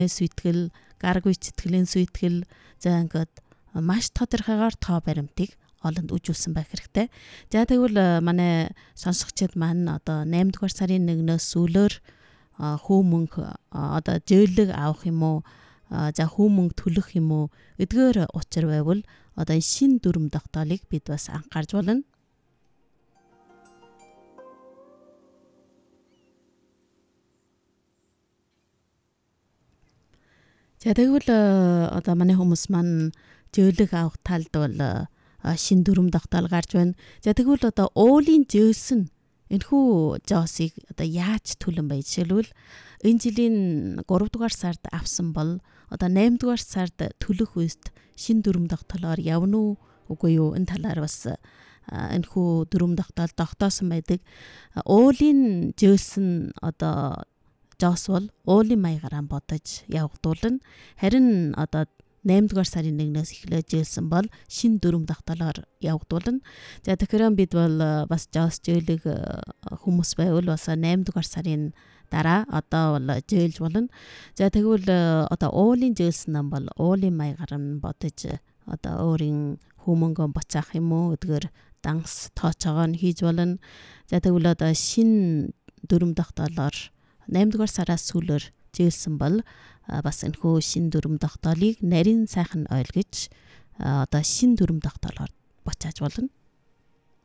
Сүйтгэл, гаргүй сэтгэлийн сүйтгэл за ингээд маш тодорхойгоор тоо баримтыг олонд үжүүлсэн байх хэрэгтэй. За тэгвэл манай сонсогчид маань одоо 8 дугаар сарын 1-өөс сүүлээр хүү мөнгө одоо зөөлөг авах юм уу? За хүү мөнгө төлөх юм уу? Эдгээр учир байвал одоо энэ шин дүрм тогтоолыг бид бас анхаарч болно. За тэгвэл одоо манай хүмүүс маань зөөлөг авах талд бол шин дүрм тогтоол гарч байна. За тэгвэл одоо уулийн зөөлсөн энэхүү жоосыг одоо яаж төлөн бай жишээлбэл энэ жилийн 3 дугаар сард авсан бол одоо 8 дугаар сард төлөх үест шин дүрм тогтоолоор явна уу үгүй юу? Энэ талаар бас энэхүү дүрм тогтоол тогтоосон байдаг. Уулийн зөөлсөн одоо жоос бол уулийн маягаар бодож явагдуулна. Харин одоо 8 дугаар сарын 1-ээс эхлээд зөөлсөн бол шин дүрм тогтоолоор явагдуулна. За тэгэхээр бид бол бас жоос зөөлөг хүмүүс байвал бас 8 дугаар сарын дараа одоо бол зөөлж болно. За тэгвэл одоо уулын зөөлсөн нам бол уулын маягаар нь бодож одоо өөрийн хүмүүнгөө буцаах юм уу? Эдгээр данс тооцоогоо хийж болно. За тэгвэл одоо шин дүрм тогтоолоор 8 дугаар сараас сүүлээр зөөлсөн бол бас энэхүү шин дүрм тогтоолыг нарийн сайхан ойлгож одоо шин дүрм тогтоолоор буцааж болно.